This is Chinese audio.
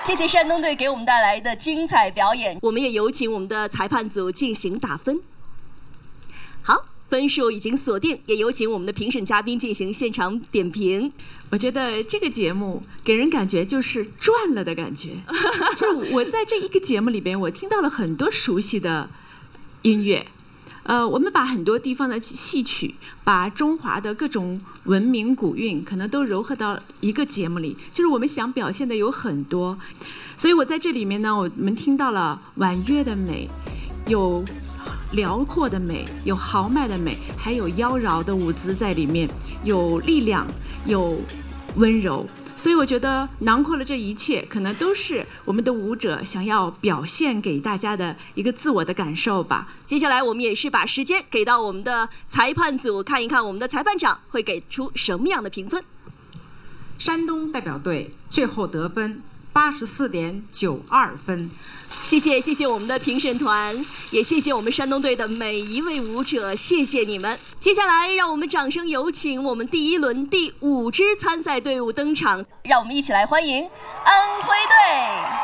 谢谢山东队给我们带来的精彩表演。我们也有请我们的裁判组进行打分。好，分数已经锁定，也有请我们的评审嘉宾进行现场点评。 我觉得这个节目给人感觉就是赚了的感觉，就是我在这一个节目里边，我听到了很多熟悉的音乐。我们把很多地方的戏曲，把中华的各种文明古韵，可能都糅合到一个节目里。就是我们想表现的有很多，所以我在这里面呢，我们听到了婉约的美，有辽阔的美，有豪迈的美，还有妖娆的舞姿在里面，有力量，有温柔。所以我觉得囊括了这一切，可能都是我们的舞者想要表现给大家的一个自我的感受吧。 接下来我们也是把时间给到我们的裁判组，看一看我们的裁判长会给出什么样的评分。 山东代表队最后得分84.92分。 谢谢我们的评审团，也谢谢我们山东队的每一位舞者，谢谢你们。接下来让我们掌声有请我们第一轮第5支参赛队伍登场，让我们一起来欢迎安徽队。